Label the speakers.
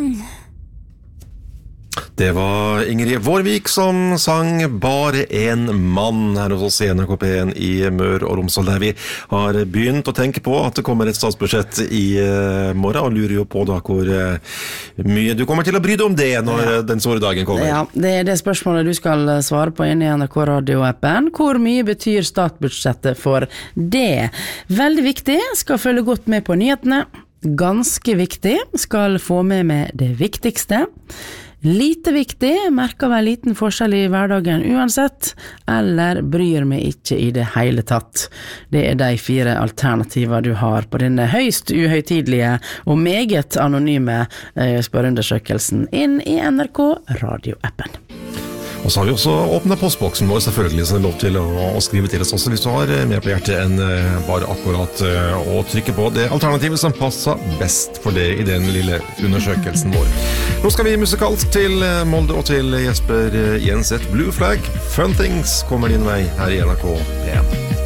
Speaker 1: Det var Ingrid Vårvik som sang Bare en mann her hos oss i NRK P1 i Mør og Romsdal, der vi har begynt å tenke på at det kommer et statsbudsjett i morgen, og lurer jo på da hvor mye du kommer til å bry deg om det når den store dagen kommer.
Speaker 2: Ja, det det spørsmålet du skal svare på inne i NRK Radio-appen. Hvor mye betyr statsbudsjettet for det? Veldig viktig, skal følge godt med på nyhetene. Ganske viktig, skal få med det viktigste. Lite viktig, merker vel liten forskjell i hverdagen uansett, eller bryr meg ikke i det hele tatt. Det de 4 alternativer du har på denne høyst uhøytidelige og meget anonyme spørreundersøkelsen inn i NRK Radio-appen.
Speaker 1: Og så har vi også åpnet postboksen vår selvfølgelig, så det lov til å skrive til oss også hvis du har mer på hjertet enn bare akkurat å trykke på det alternativet som passer best for det i den lille undersøkelsen vår. Nå skal vi musikalsk til Molde og til Jesper Jenseth. Blue Flag, Fun Things kommer din vei her i NRK P1.